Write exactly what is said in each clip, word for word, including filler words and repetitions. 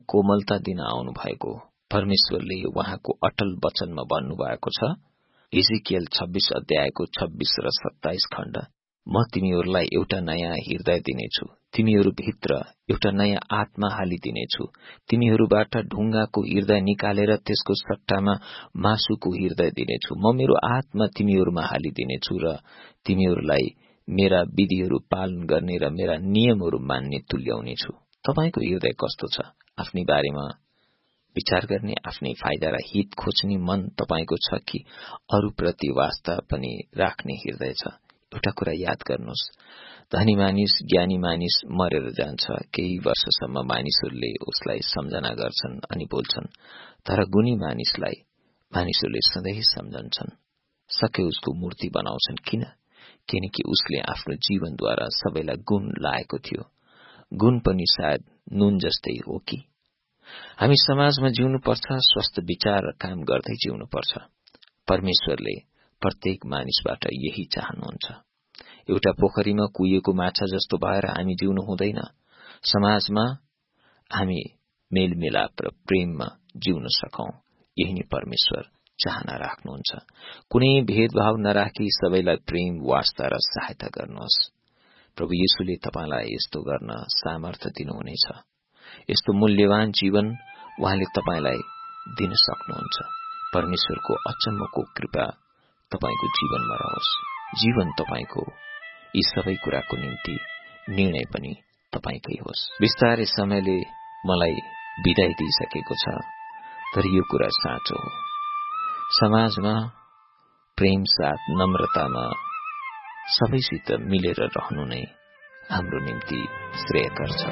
कोमलता दिन आउनु भएको परमेश्वरले उहाँको अटल वचनमा भन्नुभएको छ। इजिकियल छब्बीस अध्यायको छब्बीस र सत्ताइस खण्ड, म तिमीहरूलाई एउटा नयाँ हृदय दिनेछु, तिमीहरू भित्र एउटा नयाँ आत्मा हालिदिनेछु, तिमीहरूबाट ढुङ्गाको हृदय निकालेर त्यसको सट्टामा मासुको हृदय दिनेछु। म मेरो आत्मा तिमीहरूमा हालिदिनेछु र तिमीहरूलाई मेरा विधिहरू पालन गर्ने र मेरा नियमहरू मान्ने तुल्याउनेछु। तपाईको हृदय कस्तो छ? आफ्नै बारेमा विचार गर्ने, आफ्नै फाइदा र हित खोज्ने मन तपाईको छ कि अरूप्रति वास्ता पनि राख्ने हृदय छ? एउटा कुरा याद गर्नुहोस्, धनी मानिस, ज्ञानी मानिस मरेर जान्छ। केही वर्षसम्म मानिसहरूले उसलाई सम्झना गर्छन् अनि बोल्छन्, तर गुणी मानिसलाई मानिसहरूले सधैँ सम्झन्छन्। सके उसको मूर्ति बनाउँछन्। किन? किनकि उसले आफ्नो जीवनद्वारा सबैलाई गुण लाएको थियो। गुण पनि सायद नुन जस्तै हो कि। हामी समाजमा जिउनुपर्छ, स्वस्थ विचार र काम गर्दै जिउनुपर्छ। परमेश्वरले प्रत्येक मानिसबाट यही चाहनुहुन्छ। एउटा पोखरीमा कुहिएको माछा जस्तो भएर हामी जिउनु हुँदैन। समाजमा हामी मेलमिलाप र प्रेममा जिउन सकौं, यही नै परमेश्वर चाहना राख्नुहुन्छ। कुनै भेदभाव नराखी सबैलाई प्रेम, वास्ता र सहायता गर्नुहोस्। प्रभु येशूले तपाईलाई यस्तो गर्न सामर्थ्य दिनुहुनेछ। यस्तो मूल्यवान जीवन उहाँले तपाईलाई दिन सक्नुहुन्छ। परमेश्वरको अचम्मको कृपा तपाईको जीवनमा रहोस्। जीवन तपाईको यी सबै कुराको निम्ति निर्णय पनि तपाईकै होस्। बिस्तारै समयले मलाई बिदाई दिइसकेको छ, तर यो कुरा साँचो हो। समाजमा प्रेम साथ, नम्रतामा सबैसित मिलेर रहनु नै हाम्रो निम्ति श्रेयकर छ।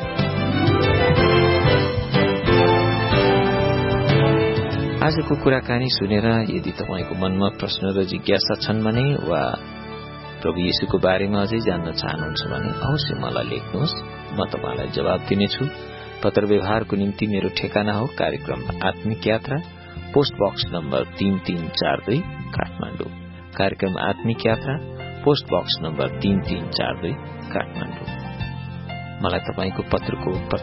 आजको कुराकानी सुनेर यदि तपाईको मनमा प्रश्न र जिज्ञासा छन् भने वा प्रभु येशूको बारेमा अझै जान्न चाहनुहुन्छ भने अवश्य मलाई लेख्नुहोस्, म तपाईलाई जवाब दिनेछु। पत्र व्यवहारको निम्ति मेरो ठेगाना हो कार्यक्रम आत्मिक यात्रा, पोस्ट बक्स नम्बर तीन तीन चार दुई, काठमाडौँ। कार्यक्रम आत्मिक यात्रा, पोस्ट बक्स नम्बर तीन तीन चार दुई, काठमाडौँ। मलाई तपाईको पत्रको